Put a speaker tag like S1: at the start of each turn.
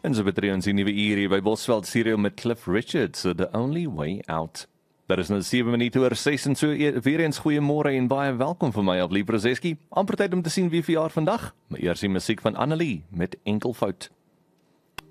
S1: En so betree ons die nuwe uur hier by Bosveld Stereo met Cliff Richard, so The Only Way Out. Daar is nou 7 minute oor 6 en so weer eens goeiemôre en baie welkom vir my op Liebrezeski. Amper tyd om te sien wie verjaar vandag, maar eers die musiek van Annelie met Enkelfout.